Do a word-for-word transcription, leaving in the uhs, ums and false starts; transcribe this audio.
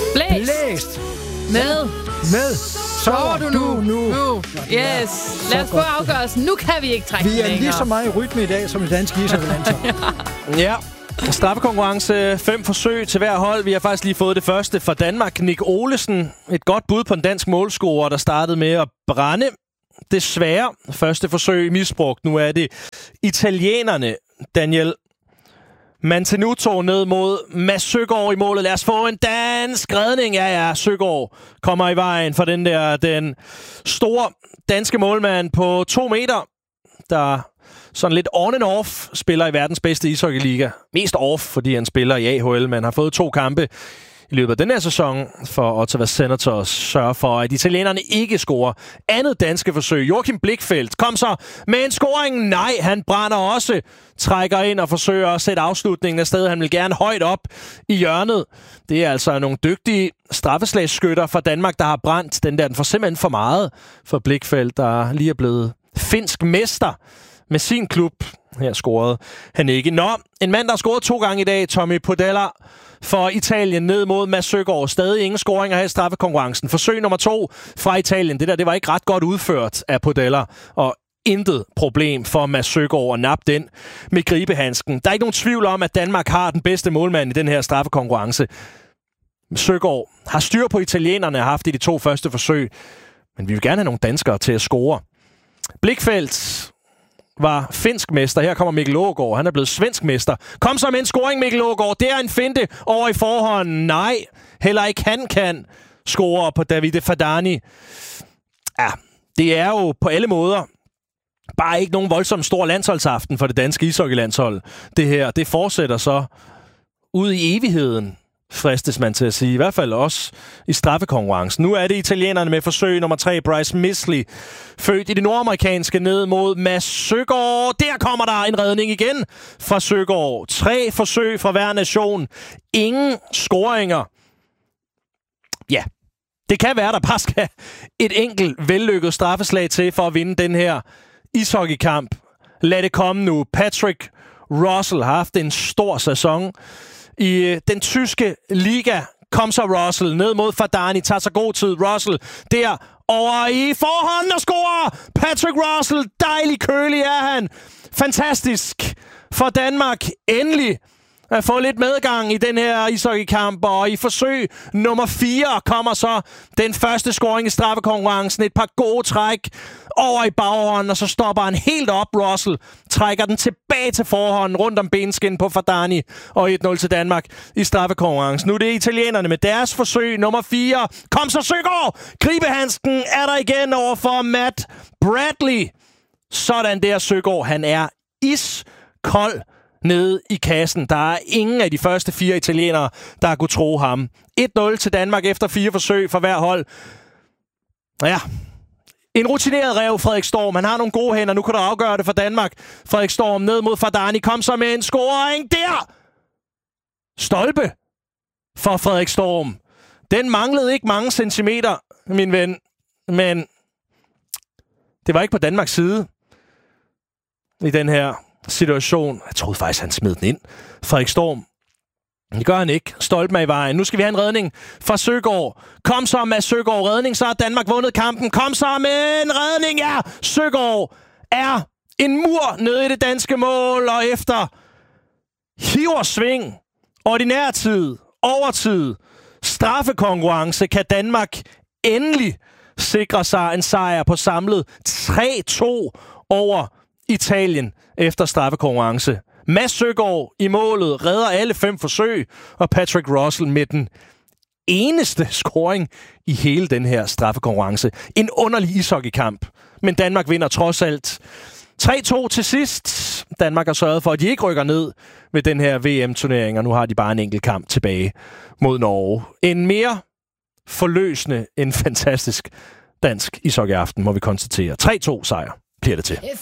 Blæst. Blæst. Med. Med. Sover du nu? nu? Nu. Yes. Lad os få afgørelsen. Nu kan vi ikke trække Vi er lige så meget i rytme i dag, som i dansk ishockeylandshold. Ja. Straffekonkurrence. Fem forsøg til hver hold. Vi har faktisk lige fået det første fra Danmark. Nick Olesen. Et godt bud på en dansk målscorer, der startede med at brænde. Desværre. Første forsøg misbrugt. Nu er det italienerne. Daniel Mantenuto ned mod Mads Søgaard i målet. Lad os få en dansk redning. Ja, ja, Søgaard kommer i vejen for den der, den store danske målmand på to meter, der sådan lidt on and off spiller i verdens bedste ishockeyliga. Mest off, fordi han spiller i A H L, men har fået to kampe i løbet af den her sæson for Ottawa Senators sørge for, at italienerne ikke scorer. Andet danske forsøg. Joachim Blichfeldt kom så med en scoring. Nej, han brænder også. Trækker ind og forsøger at sætte afslutningen af sted. Han vil gerne højt op i hjørnet. Det er altså nogle dygtige straffeslægsskytter fra Danmark, der har brændt den der. Den får simpelthen for meget for Blichfeldt, der lige er blevet finsk mester med sin klub. Her scorede han ikke. Nå, en mand, der har scoret to gange i dag, Tommy Podella for Italien ned mod Mads Søgaard. Stadig ingen scoringer her i straffekonkurrencen. Forsøg nummer to fra Italien. Det der, det var ikke ret godt udført af Podella, og intet problem for Mads Søgaard at nappe den med gribehandsken. Der er ikke nogen tvivl om, at Danmark har den bedste målmand i den her straffekonkurrence. Søgaard har styr på italienerne, har haft i de to første forsøg, men vi vil gerne have nogle danskere til at score. Blichfeldt var finsk mester. Her kommer Mikkel Aagaard. Han er blevet svensk mester. Kom så med en scoring, Mikkel Aagaard. Det er en finte over i forhånden. Nej, heller ikke han kan score på Davide Fadani. Ja, det er jo på alle måder bare ikke nogen voldsomt stor landsholdsaften for det danske ishockeylandshold. Det her, det fortsætter så ud i evigheden, fristes man til at sige. I hvert fald også i straffekonkurrencen. Nu er det italienerne med forsøg nummer tre. Bryce Misley, født i det nordamerikanske, ned mod Mads Søgaard. Der kommer der en redning igen fra Søgaard. Tre forsøg fra hver nation. Ingen scoringer. Ja, det kan være, der bare skal et enkelt vellykket straffeslag til for at vinde den her ishockeykamp. Lad det komme nu. Patrick Russell har haft en stor sæson i den tyske liga. Kom så Russell ned mod Fadani. Tager sig god tid. Russell der over i forhånden og scorer. Patrick Russell. Dejlig kølig er han. Fantastisk for Danmark. Endelig at få lidt medgang i den her ishockeykamp. Og i forsøg nummer fire kommer så den første scoring i straffekonkurrencen. Et par gode træk over i baghånden, og så stopper han helt op. Russell trækker den tilbage til forhånden rundt om benskin på Fadani, og et nul til Danmark i straffekonkurrencen. Nu er det italienerne med deres forsøg nummer fire. Kom så Søgaard! Gribehandsken er der igen over for Matt Bradley. Sådan der Søgaard. Han er iskold nede i kassen. Der er ingen af de første fire italienere, der har kunnet tro ham. et nul til Danmark efter fire forsøg for hver hold. Ja, en rutineret ræv, Frederik Storm. Han har nogle gode hænder. Nu kan du afgøre det for Danmark. Frederik Storm ned mod Fadani. Kom så med en scoring der! Stolpe for Frederik Storm. Den manglede ikke mange centimeter, min ven. Men det var ikke på Danmarks side i den her situation. Jeg troede faktisk, han smed den ind. Frederik Storm. Det gør han ikke. Stolpen er i vejen. Nu skal vi have en redning fra Søgaard. Kom så med Søgaard. Redning, så har Danmark vundet kampen. Kom så med en redning. Ja, Søgaard er en mur nede i det danske mål. Og efter hiver sving, ordinær tid, overtid, straffekonkurrence, kan Danmark endelig sikre sig en sejr på samlet tre to over Italien efter straffekonkurrence. Mads Søgaard i målet redder alle fem forsøg, og Patrick Russell med den eneste scoring i hele den her straffekonkurrence. En underlig ishockeykamp, men Danmark vinder trods alt tre to til sidst. Danmark har sørget for, at de ikke rykker ned ved den her V M-turnering, og nu har de bare en enkelt kamp tilbage mod Norge. En mere forløsende, en fantastisk dansk ishockeyaften, må vi konstatere. tre to sejr bliver det til.